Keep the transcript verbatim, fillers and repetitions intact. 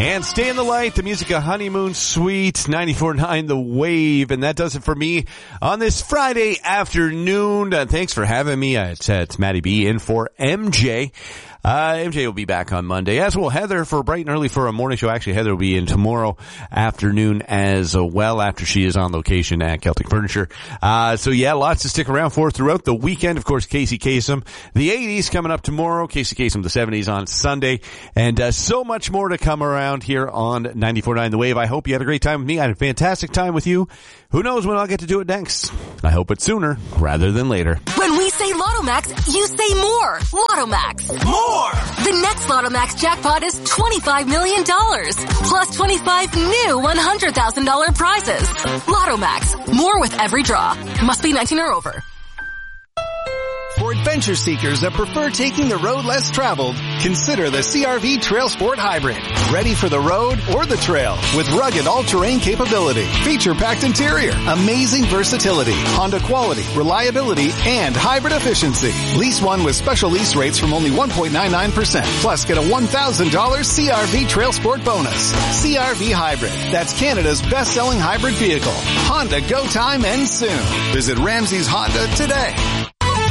And Stay in the Light, the music of Honeymoon Suite, ninety-four point nine The Wave. And that does it for me on this Friday afternoon. Uh, thanks for having me. Uh, it's, uh, it's Matty B in for M J. Uh, M J will be back on Monday, as will Heather for bright and early for a morning show. Actually, Heather will be in tomorrow afternoon as well after she is on location at Celtic Furniture. Uh, so yeah, lots to stick around for throughout the weekend. Of course, Casey Kasem, the eighties coming up tomorrow. Casey Kasem, the seventies on Sunday. And, uh, so much more to come around here on ninety-four point nine The Wave. I hope you had a great time with me. I had a fantastic time with you. Who knows when I'll get to do it next? I hope it's sooner rather than later. When we say Lotto Max, you say more. Lotto Max. More! The next Lotto Max jackpot is twenty-five million dollars. Plus twenty-five new one hundred thousand dollars prizes. Lotto Max. More with every draw. Must be nineteen or over. For adventure seekers that prefer taking the road less traveled, consider the C R V Trail Sport Hybrid. Ready for the road or the trail with rugged all-terrain capability, feature-packed interior, amazing versatility, Honda quality, reliability, and hybrid efficiency. Lease one with special lease rates from only one point nine nine percent. Plus, get a one thousand dollars C R V Trail Sport bonus. C R V Hybrid. That's Canada's best-selling hybrid vehicle. Honda Go Time ends soon. Visit Ramsey's Honda today.